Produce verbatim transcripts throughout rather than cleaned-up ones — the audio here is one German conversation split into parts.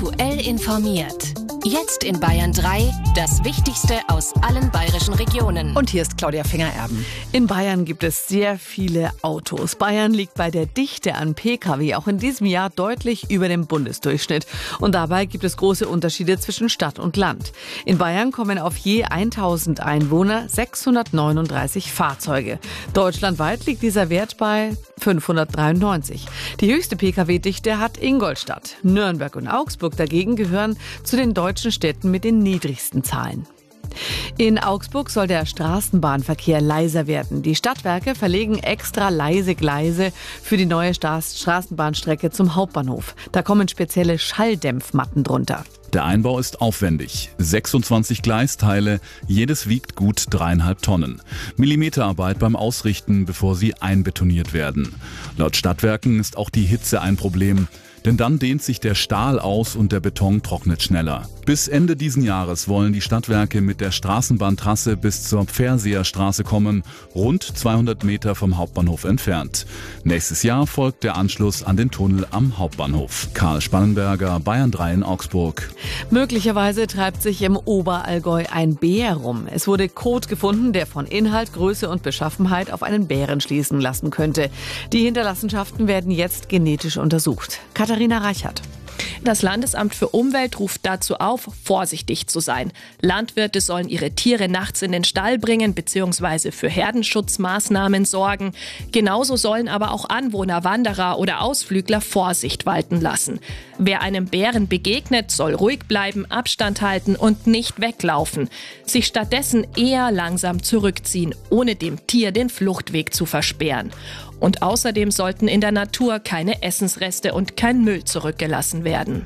Aktuell informiert. Jetzt in Bayern drei, das Wichtigste aus allen bayerischen Regionen. Und hier ist Claudia Finger-Erben. In Bayern gibt es sehr viele Autos. Bayern liegt bei der Dichte an Pkw auch in diesem Jahr deutlich über dem Bundesdurchschnitt. Und dabei gibt es große Unterschiede zwischen Stadt und Land. In Bayern kommen auf je tausend Einwohner sechshundertneununddreißig Fahrzeuge. Deutschlandweit liegt dieser Wert bei fünfhundertdreiundneunzig. Die höchste Pkw-Dichte hat Ingolstadt. Nürnberg und Augsburg dagegen gehören zu den deutschen Städten mit den niedrigsten Zahlen. In Augsburg soll der Straßenbahnverkehr leiser werden. Die Stadtwerke verlegen extra leise Gleise für die neue Straßenbahnstrecke zum Hauptbahnhof. Da kommen spezielle Schalldämpfmatten drunter. Der Einbau ist aufwendig. sechsundzwanzig Gleisteile, jedes wiegt gut dreieinhalb Tonnen. Millimeterarbeit beim Ausrichten, bevor sie einbetoniert werden. Laut Stadtwerken ist auch die Hitze ein Problem. Denn dann dehnt sich der Stahl aus und der Beton trocknet schneller. Bis Ende diesen Jahres wollen die Stadtwerke mit der Straßenbahntrasse bis zur Pferseerstraße kommen, rund zweihundert Meter vom Hauptbahnhof entfernt. Nächstes Jahr folgt der Anschluss an den Tunnel am Hauptbahnhof. Karl Spannenberger, Bayern drei in Augsburg. Möglicherweise treibt sich im Oberallgäu ein Bär rum. Es wurde Kot gefunden, der von Inhalt, Größe und Beschaffenheit auf einen Bären schließen lassen könnte. Die Hinterlassenschaften werden jetzt genetisch untersucht. Katharina Reichert. Das Landesamt für Umwelt ruft dazu auf, vorsichtig zu sein. Landwirte sollen ihre Tiere nachts in den Stall bringen bzw. für Herdenschutzmaßnahmen sorgen. Genauso sollen aber auch Anwohner, Wanderer oder Ausflügler Vorsicht walten lassen. Wer einem Bären begegnet, soll ruhig bleiben, Abstand halten und nicht weglaufen. Sich stattdessen eher langsam zurückziehen, ohne dem Tier den Fluchtweg zu versperren. Und außerdem sollten in der Natur keine Essensreste und kein Müll zurückgelassen werden.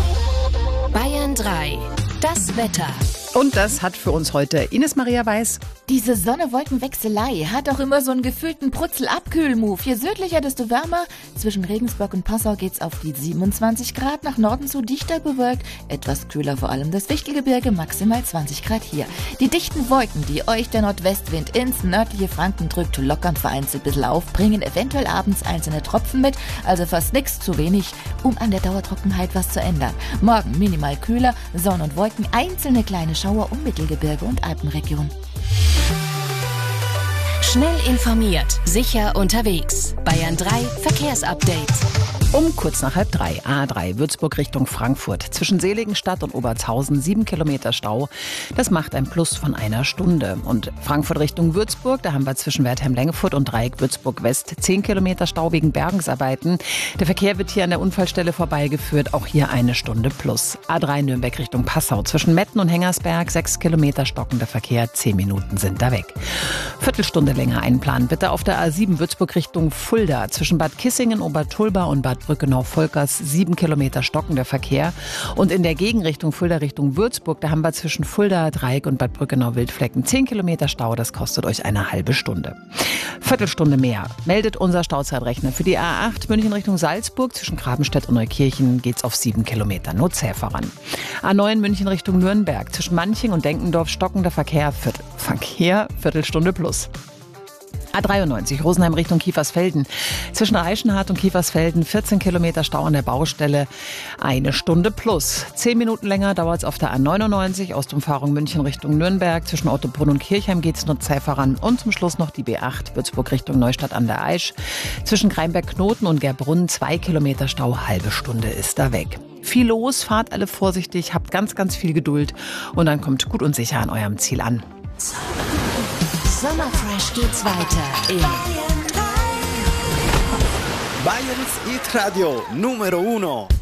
Bayern drei, das Wetter. Und das hat für uns heute Ines Maria Weiß. Diese Sonne-Wolken-Wechselei hat auch immer so einen gefühlten Prutzel-Abkühl-Move. Je südlicher, desto wärmer. Zwischen Regensburg und Passau geht's auf die siebenundzwanzig Grad, nach Norden zu dichter bewölkt. Etwas kühler vor allem das Fichtelgebirge, maximal zwanzig Grad hier. Die dichten Wolken, die euch der Nordwestwind ins nördliche Franken drückt, lockern vereinzelt ein bisschen auf, bringen eventuell abends einzelne Tropfen mit, also fast nichts zu wenig, um an der Dauertrockenheit was zu ändern. Morgen minimal kühler, Sonne und Wolken, einzelne kleine Schauer um Mittelgebirge und Alpenregion. Schnell informiert, sicher unterwegs. Bayern drei Verkehrsupdate. Um kurz nach halb drei, A drei, Würzburg Richtung Frankfurt. Zwischen Seligenstadt und Obertshausen sieben Kilometer Stau. Das macht ein Plus von einer Stunde. Und Frankfurt Richtung Würzburg, da haben wir zwischen Wertheim-Lengefurt und Dreieck Würzburg West zehn Kilometer Stau wegen Bergungsarbeiten. Der Verkehr wird hier an der Unfallstelle vorbeigeführt, auch hier eine Stunde plus. A drei Nürnberg Richtung Passau. Zwischen Metten und Hengersberg sechs Kilometer stockender Verkehr, zehn Minuten sind da weg. Viertelstunde länger einplanen bitte auf der A sieben Würzburg Richtung Fulda. Zwischen Bad Kissingen, Obertulba und Bad Brückenau-Volkers sieben Kilometer stockender Verkehr. Und in der Gegenrichtung Fulda Richtung Würzburg, da haben wir zwischen Fulda, Dreieck und Bad Brückenau-Wildflecken zehn Kilometer Stau. Das kostet euch eine halbe Stunde. Viertelstunde mehr meldet unser Stauzeitrechner. Für die A acht München Richtung Salzburg zwischen Grabenstedt und Neukirchen geht's auf sieben Kilometer. Nur zäh voran. A neun München Richtung Nürnberg zwischen Manching und Denkendorf stockender Verkehr. Viertel, Verkehr Viertelstunde plus. A dreiundneunzig Rosenheim Richtung Kiefersfelden. Zwischen Reichenhart und Kiefersfelden vierzehn Kilometer Stau an der Baustelle. Eine Stunde plus. Zehn Minuten länger dauert es auf der A neunundneunzig Ostumfahrung München Richtung Nürnberg. Zwischen Ottobrunn und Kirchheim geht es nur zäh voran. Und zum Schluss noch die B acht Würzburg Richtung Neustadt an der Aisch. Zwischen Kreinberg-Knoten und Gerbrunn zwei Kilometer Stau. Halbe Stunde ist da weg. Viel los, fahrt alle vorsichtig, habt ganz, ganz viel Geduld. Und dann kommt gut und sicher an eurem Ziel an. Sommerfresh geht's weiter in Bayerns Hit Radio Numero uno.